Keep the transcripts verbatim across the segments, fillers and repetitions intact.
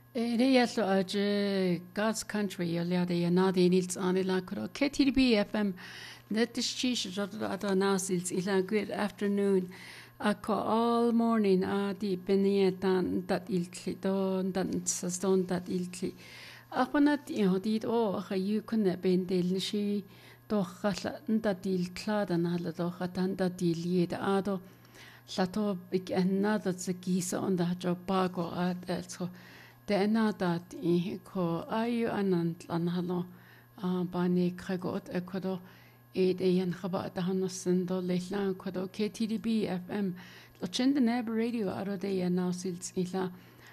Reyalo aje God's country yoliade yanadi nils anila kuro K T B F M netishchish jodada nasils ila good afternoon ako all morning adi benietan dat ilkli don dan saston dat ilkli akonat ihodit o khayu kunna bendel nishi do khala dat ilkla dan hala do khatan dat ilied ado lato big another tsgisa on da job bago at also Tēnā tāt I ko ayu anant anhalo bani kregot e kodo e de yan khaba tahano sindo leila kodo K T D B F M lo chende neb radio aro de ya nausils ila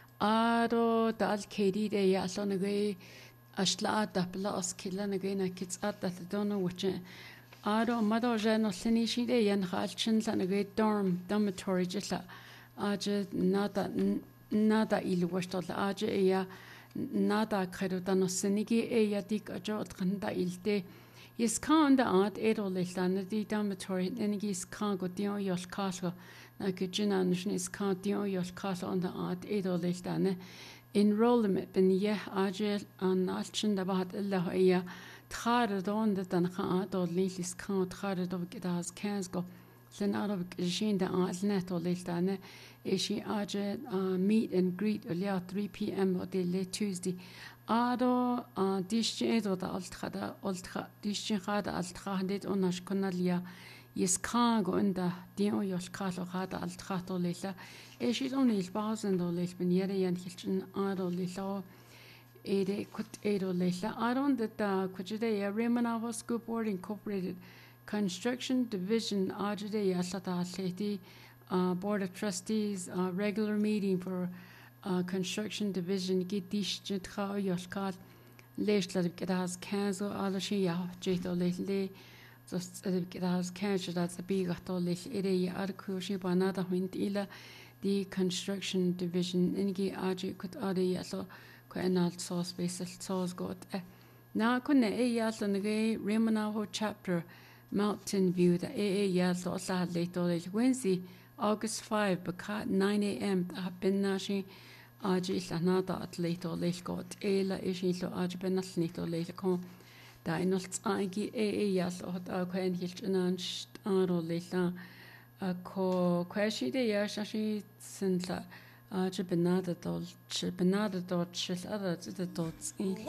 aro dal K D de ya so nage ashla da plus killa nage na kits at that dono which aro mado jeno sinishi de yan khalchin la nage dorm dormitory jilla aje nada nada ilwastol aje eya nada kredutano senigi eya dik ajo tranda ilte is kan da art edolilana di dormitory enigi is kan go dio yol kaso na kujina is kan dio yol kaso on the art edolilana enrollment ben ye aje an alchin da bahat illa eya tkhar don da tan kha adol is kan tkhar do gidas kans Then out of Jane the Altnet or Liltane, she aje meet and greet earlier three p m or the late Tuesday. Ado disjed or the altrada ultra disjihad altrahandit on Ashkonalia is cargo under Dio Yoshkato had altrato lilla. She's only thousand or less been yeri and Hilton Ado lilla. Ede could edo lilla. I don't that Kujade Remanava School Board Incorporated. Construction Division Ajade Yasata Atleti Board of Trustees uh, regular meeting for uh, Construction Division Gitish Jitra Yoshkat Leishla Gidas Kanzo Alashia Jeto Lele just Gidas Kanjo that's a big atolish ere Arkushi Banada Wintila the Construction Division Ingi Aji could Adi Yaso Kuenal Sauce Basis Sauce got now couldn't a Yasanage Remanaho chapter Mountain View, the A A Yaz Losa Lato Wednesday, August fifth, Bakat nine a m. Bin Nashi Ajis Anada at Lato Lake got Ela Ishito Ajbenas Nito Lato Dinos Agi A A Yaz or Aquan Hilchanan Aro Leta a co Quashi de Yashashi Sinta Ajbenada Dol Chibenada Dot Shis other to the dots.